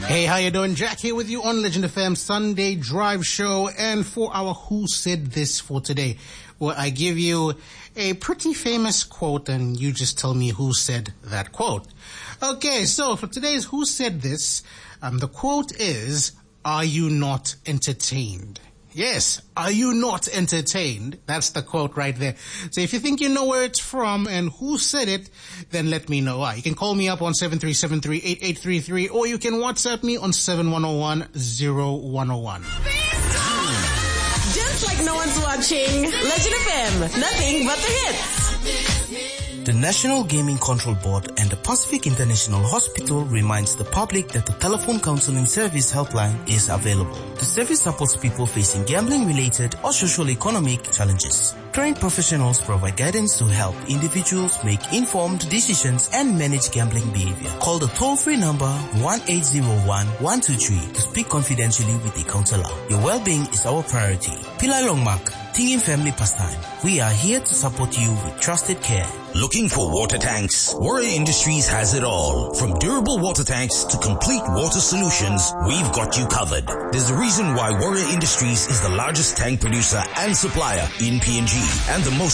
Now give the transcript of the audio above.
Hey, how you doing? Jack here with you on Legend FM Sunday Drive Show, and for our Who Said This for today, where I give you a pretty famous quote and you just tell me who said that quote. Okay, so for today's Who Said This, the quote is, "Are you not entertained?" Yes, are you not entertained? That's the quote right there. So if you think you know where it's from and who said it, then let me know. You can call me up on 7373-8833, or you can WhatsApp me on 7101-0101. Just like no one's watching, Legend FM, nothing but the hits. The National Gaming Control Board and the Pacific International Hospital reminds the public that the telephone counseling service helpline is available. The service supports people facing gambling-related or social-economic challenges. Trained professionals provide guidance to help individuals make informed decisions and manage gambling behavior. Call the toll-free number 1-801-123 to speak confidentially with a counselor. Your well-being is our priority. Pillai Longmark, Tingin Family Pastime. We are here to support you with trusted care. Looking for water tanks? Warrior Industries has it all. From durable water tanks to complete water solutions, we've got you covered. There's a reason why Warrior Industries is the largest tank producer and supplier in PNG and the most